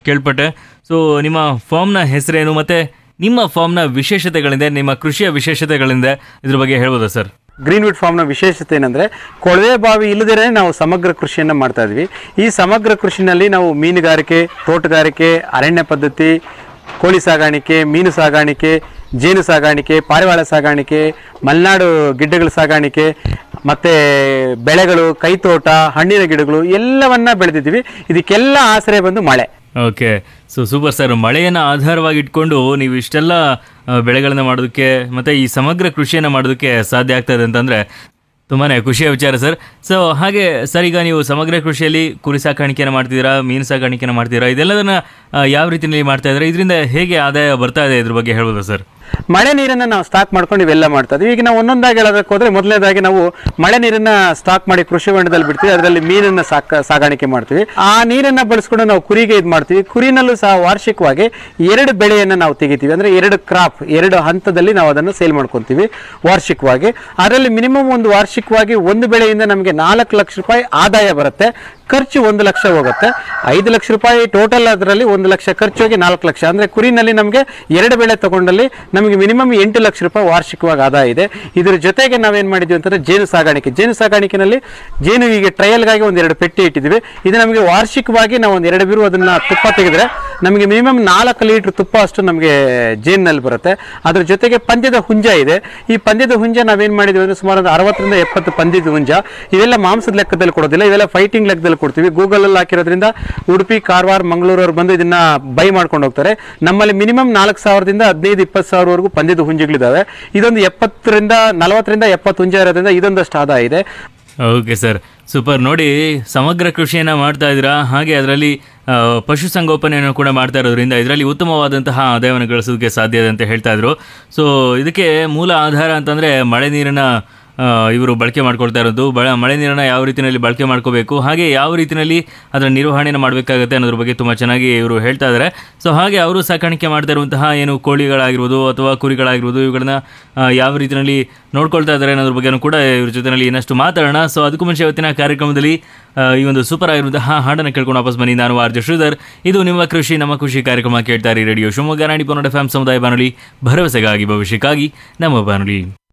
ಕೇಳ್ಪಟ್ಟೆ. ಸೊ ನಿಮ್ಮ ಫಾರ್ಮ್ನ ಹೆಸರೇನು ಮತ್ತು ನಿಮ್ಮ ಫಾರ್ಮ್ನ ವಿಶೇಷತೆಗಳಿಂದ, ನಿಮ್ಮ ಕೃಷಿಯ ವಿಶೇಷತೆಗಳಿಂದ ಇದ್ರ ಬಗ್ಗೆ ಹೇಳ್ಬೋದಾ ಸರ್? ಗ್ರೀನ್ವುಡ್ ಫಾರ್ಮ್ನ ವಿಶೇಷತೆ ಏನಂದರೆ, ಕೊಳವೆ ಬಾವಿ ಇಲ್ಲದೇ ನಾವು ಸಮಗ್ರ ಕೃಷಿಯನ್ನು ಮಾಡ್ತಾ ಇದ್ವಿ. ಈ ಸಮಗ್ರ ಕೃಷಿನಲ್ಲಿ ನಾವು ಮೀನುಗಾರಿಕೆ, ತೋಟಗಾರಿಕೆ, ಅರಣ್ಯ ಪದ್ಧತಿ, ಕೋಳಿ ಸಾಗಾಣಿಕೆ, ಮೀನು ಸಾಗಾಣಿಕೆ, ಜೇನು ಸಾಗಾಣಿಕೆ, ಪಾರಿವಾಳ ಸಾಗಾಣಿಕೆ, ಮಲೆನಾಡು ಗಿಡ್ಡಗಳ ಸಾಗಾಣಿಕೆ, ಮತ್ತು ಬೆಳೆಗಳು, ಕೈತೋಟ, ಹಣ್ಣಿನ ಗಿಡಗಳು ಎಲ್ಲವನ್ನ ಬೆಳೆದಿದ್ದೀವಿ. ಇದಕ್ಕೆಲ್ಲ ಆಶ್ರಯ ಬಂದು ಮಳೆ. Okay, so super sir. ಮಳೆಯನ್ನು ಆಧಾರವಾಗಿ ಇಟ್ಕೊಂಡು ನೀವು ಇಷ್ಟೆಲ್ಲ ಬೆಳೆಗಳನ್ನು ಮಾಡೋದಕ್ಕೆ ಮತ್ತು ಈ ಸಮಗ್ರ ಕೃಷಿಯನ್ನು ಮಾಡೋದಕ್ಕೆ ಸಾಧ್ಯ ಆಗ್ತದೆ ಅಂತಂದರೆ ತುಂಬಾ ಖುಷಿಯ ವಿಚಾರ ಸರ್. ಸೊ ಹಾಗೆ ಸರ್, ಈಗ ನೀವು ಸಮಗ್ರ ಕೃಷಿಯಲ್ಲಿ ಕುರಿ ಸಾಕಾಣಿಕೆಯನ್ನು ಮಾಡ್ತಿದ್ದೀರಾ, ಮೀನು ಸಾಕಾಣಿಕೆಯನ್ನು ಮಾಡ್ತಿದ್ದೀರಾ, ಇದೆಲ್ಲದನ್ನು ಯಾವ ರೀತಿಯಲ್ಲಿ ಮಾಡ್ತಾ ಇದ್ದಾರೆ, ಇದರಿಂದ ಹೇಗೆ ಆದಾಯ ಬರ್ತಾ ಇದೆ, ಇದ್ರ ಬಗ್ಗೆ ಹೇಳ್ಬೋದಾ ಸರ್? ಮಳೆ ನೀರನ್ನು ನಾವು ಸ್ಟಾಕ್ ಮಾಡ್ಕೊಂಡು ಇವೆಲ್ಲ ಮಾಡ್ತಾ ಇದ್ವಿ. ಈಗ ನಾವು ಒಂದೊಂದಾಗಿ ಹೇಳೋದಕ್ಕೆ ಹೋದರೆ, ಮೊದಲನೇದಾಗಿ ನಾವು ಮಳೆ ನೀರನ್ನು ಸ್ಟಾಕ್ ಮಾಡಿ ಕೃಷಿ ಹೊಂಡದಲ್ಲಿ ಬಿಡ್ತೀವಿ. ಅದರಲ್ಲಿ ಮೀನನ್ನು ಸಾಗಾಣಿಕೆ ಮಾಡ್ತೀವಿ. ಆ ನೀರನ್ನು ಬಳಸ್ಕೊಂಡು ನಾವು ಕುರಿಗೆ ಇದು ಮಾಡ್ತೀವಿ. ಕುರಿನಲ್ಲೂ ಸಹ ವಾರ್ಷಿಕವಾಗಿ 2 ಬೆಳೆಯನ್ನು ನಾವು ತೆಗಿತೀವಿ. ಅಂದರೆ 2 ಕ್ರಾಪ್, 2 ಹಂತದಲ್ಲಿ ನಾವು ಅದನ್ನು ಸೇಲ್ ಮಾಡ್ಕೊತೀವಿ ವಾರ್ಷಿಕವಾಗಿ. ಅದರಲ್ಲಿ ಮಿನಿಮಮ್ ಒಂದು ವಾರ್ಷಿಕವಾಗಿ ಒಂದು ಬೆಳೆಯಿಂದ ನಮಗೆ 4 ಲಕ್ಷ ರೂಪಾಯಿ ಆದಾಯ ಬರುತ್ತೆ. ಖರ್ಚು 1 ಲಕ್ಷ ಹೋಗುತ್ತೆ. 5 ಲಕ್ಷ ರೂಪಾಯಿ ಟೋಟಲ್, ಅದರಲ್ಲಿ 1 ಲಕ್ಷ ಖರ್ಚು ಹೋಗಿ 4 ಲಕ್ಷ. ಅಂದರೆ ಕುರಿನಲ್ಲಿ ನಮಗೆ 2 ಬೆಳೆ ತಗೊಂಡಲ್ಲಿ ನಮಗೆ ಮಿನಿಮಮ್ 8 ಲಕ್ಷ ರೂಪಾಯಿ ವಾರ್ಷಿಕವಾಗಿ ಆದಾಯ ಇದೆ. ಇದರ ಜೊತೆಗೆ ನಾವೇನು ಮಾಡಿದ್ವಿ ಅಂತಂದರೆ ಜೇನು ಸಾಗಾಣಿಕೆ. ಜೇನು ಸಾಗಾಣಿಕೆನಲ್ಲಿ ಜೇನು ಈಗ ಟ್ರಯಲ್ಗಾಗಿ 1-2 ಪೆಟ್ಟಿ ಇಟ್ಟಿದ್ದೀವಿ. ಇದು ನಮಗೆ ವಾರ್ಷಿಕವಾಗಿ ನಾವು 1-2 ಬೀರು ಅದನ್ನು ತುಪ್ಪ ತೆಗೆದ್ರೆ ನಮಗೆ ಮಿನಿಮಮ್ 4 ಲೀಟ್ರ್ ತುಪ್ಪ ಅಷ್ಟು ನಮಗೆ ಜೇನಿನಲ್ಲಿ ಬರುತ್ತೆ. ಅದ್ರ ಜೊತೆಗೆ ಪಂದ್ಯದ ಹುಂಜ ಇದೆ. ಈ ಪಂದ್ಯದ ಹುಂಜ ನಾವೇನು ಮಾಡಿದ್ವಿ ಅಂದರೆ ಸುಮಾರು 60ರಿಂದ 70 ಪಂದ್ಯದ ಹುಂಜ. ಇವೆಲ್ಲ ಮಾಂಸದ ಲೆಕ್ಕದಲ್ಲಿ ಕೊಡೋದಿಲ್ಲ, ಇವೆಲ್ಲ ಫೈಟಿಂಗ್ ಲೆಕ್ಕದಲ್ಲಿ ಕೊಡ್ತೀವಿ. ಗೂಗಲಲ್ಲಿ ಹಾಕಿರೋದ್ರಿಂದ ಉಡುಪಿ, ಕಾರವಾರ, ಮಂಗಳೂರು ಅವ್ರು ಬಂದು ಇದನ್ನ ಬೈ ಮಾಡ್ಕೊಂಡು ಹೋಗ್ತಾರೆ. ನಮ್ಮಲ್ಲಿ ಮಿನಿಮಮ್ 4,000ದಿಂದ 15-20 ಸಾವಿರವರೆಗೂ ಪಂದ್ಯದ ಹುಂಜಗಳಿದ್ದಾವೆ. ಇದೊಂದು 40ರಿಂದ 70 ಹುಂಜ ಇರೋದ್ರಿಂದ ಇದೊಂದಷ್ಟು ಆದಾಯ ಇದೆ. Okay sir, super. ನೋಡಿ, ಸಮಗ್ರ ಕೃಷಿಯನ್ನು ಮಾಡ್ತಾ ಇದ್ದೀರಾ, ಹಾಗೆ ಅದರಲ್ಲಿ ಪಶುಸಂಗೋಪನೆಯನ್ನು ಕೂಡ ಮಾಡ್ತಾ ಇರೋದ್ರಿಂದ ಇದರಲ್ಲಿ ಉತ್ತಮವಾದಂತಹ ಆದಾಯವನ್ನು ಗಳಿಸೋದಕ್ಕೆ ಸಾಧ್ಯ ಇದೆ ಅಂತ ಹೇಳ್ತಾ ಇದ್ರು. ಸೊ ಇದಕ್ಕೆ ಮೂಲ ಆಧಾರ ಅಂತಂದರೆ ಮಳೆ ನೀರನ್ನು ಇವರು ಬಳಕೆ ಮಾಡ್ಕೊಳ್ತಾ ಇರೋದು. ಮಳೆ ನೀರನ್ನು ಯಾವ ರೀತಿಯಲ್ಲಿ ಬಳಕೆ ಮಾಡ್ಕೋಬೇಕು, ಹಾಗೆ ಯಾವ ರೀತಿಯಲ್ಲಿ ಅದರ ನಿರ್ವಹಣೆಯನ್ನು ಮಾಡಬೇಕಾಗುತ್ತೆ ಅನ್ನೋದ್ರ ಬಗ್ಗೆ ತುಂಬ ಚೆನ್ನಾಗಿ ಇವರು ಹೇಳ್ತಾ ಇದ್ದಾರೆ. ಸೊ ಹಾಗೆ ಅವರು ಸಾಕಾಣಿಕೆ ಮಾಡ್ತಾ ಇರುವಂತಹ ಏನು ಕೋಳಿಗಳಾಗಿರ್ಬೋದು ಅಥವಾ ಕುರಿಗಳಾಗಿರ್ಬೋದು, ಇವುಗಳನ್ನ ಯಾವ ರೀತಿಯಲ್ಲಿ ನೋಡ್ಕೊಳ್ತಾ ಇದ್ದಾರೆ ಅನ್ನೋದ್ರ ಬಗ್ಗೆನೂ ಕೂಡ ಇವ್ರ ಜೊತೆಯಲ್ಲಿ ಇನ್ನಷ್ಟು ಮಾತಾಡೋಣ. ಸೊ ಅದಕ್ಕೂ ಮುಂಚೆ ಇವತ್ತಿನ ಕಾರ್ಯಕ್ರಮದಲ್ಲಿ ಈ ಒಂದು ಸೂಪರ್ ಆಗಿರುವಂತಹ ಹಾಡನ್ನು ಕೇಳ್ಕೊಂಡು ವಾಪಸ್ ಬನ್ನಿ. ನಾನು ಆರ್ ಜೆ ಶ್ರೀಧರ್. ಇದು ನಿಮ್ಮ ಕೃಷಿ ನಮ್ಮ ಖುಷಿ ಕಾರ್ಯಕ್ರಮ ಕೇಳ್ತಾರೆ ರೇಡಿಯೋ ಶಿವಮೊಗ್ಗ 90.1 FM ಸಮುದಾಯ ಬಾನುಲಿ, ಭರವಸೆಗಾಗಿ ಭವಿಷ್ಯಕ್ಕಾಗಿ ನಮ್ಮ ಬಾನುಲಿ.